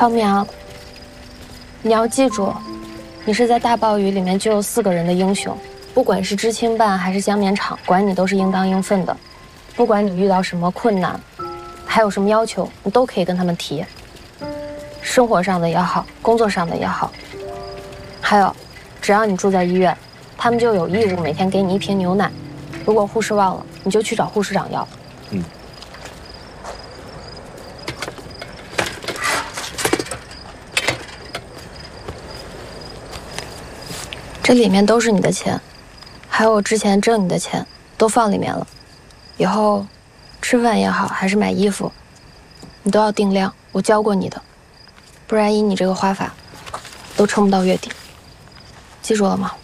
方苗，你要记住，你是在大暴雨里面救了4个人的英雄，不管是知青办还是江绵厂，管你都是应当应分的。不管你遇到什么困难，还有什么要求，你都可以跟他们提。生活上的也好，工作上的也好。还有，只要你住在医院，他们就有义务每天给你1瓶牛奶。如果护士忘了，你就去找护士长要。这里面都是你的钱，还有我之前挣你的钱，都放里面了。以后吃饭也好，还是买衣服，你都要定量，我教过你的，不然以你这个花法，都撑不到月底。记住了吗？